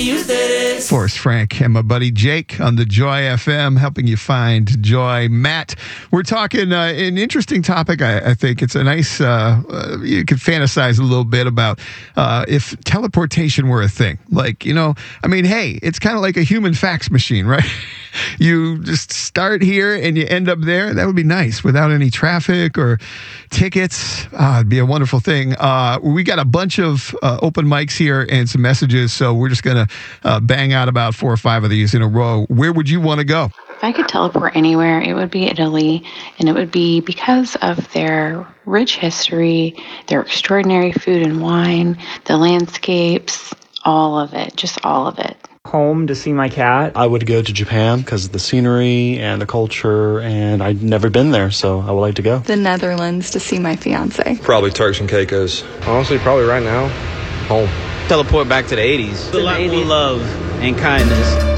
Forrest Frank and my buddy Jake on the Joy FM, helping you find joy. Matt, we're talking an interesting topic. I think it's a nice, you could fantasize a little bit about if teleportation were a thing. Like, hey, it's kind of like a human fax machine, right? You just start here and you end up there. That would be nice without any traffic or tickets. It'd be a wonderful thing. We got a bunch of open mics here and some messages, so we're just going to bang out about 4 or 5 of these in a row. Where would you want to go? If I could teleport anywhere, it would be Italy, and it would be because of their rich history, their extraordinary food and wine, the landscapes, all of it, just all of it. Home to see my cat. I would go to Japan because of the scenery and the culture, and I'd never been there, so I would like to go. The Netherlands to see my fiance. Probably Turks and Caicos. Honestly, probably right now, home. Teleport back to the 80s. A lot more love and kindness.